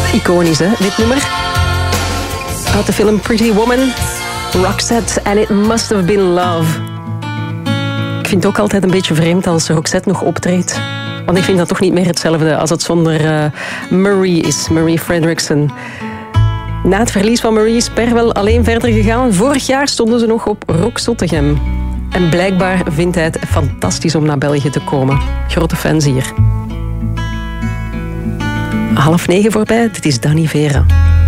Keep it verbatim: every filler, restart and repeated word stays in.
Iconisch, hè, dit nummer. Uit de film Pretty Woman. Roxette and It Must Have Been Love. Ik vind het ook altijd een beetje vreemd als Roxette nog optreedt. Want ik vind dat toch niet meer hetzelfde als het zonder uh, Marie is. Marie Frederickson. Na het verlies van Marie is Per wel alleen verder gegaan. Vorig jaar stonden ze nog op Rock Zottegem. En blijkbaar vindt hij het fantastisch om naar België te komen. Grote fans hier. Half negen voorbij, dit is Danny Vera.